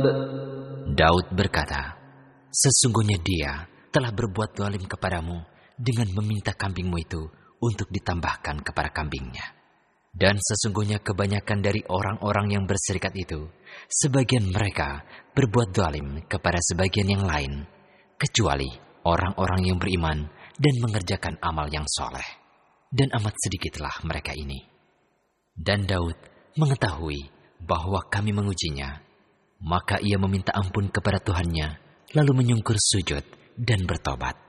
Daud berkata, "Sesungguhnya dia telah berbuat zalim kepadamu dengan meminta kambingmu itu untuk ditambahkan kepada kambingnya. Dan sesungguhnya kebanyakan dari orang-orang yang berserikat itu, sebagian mereka berbuat zalim kepada sebagian yang lain, kecuali orang-orang yang beriman dan mengerjakan amal yang soleh. Dan amat sedikitlah mereka ini." Dan Daud mengetahui bahwa kami mengujinya, maka ia meminta ampun kepada Tuhannya, lalu menyungkur sujud dan bertobat.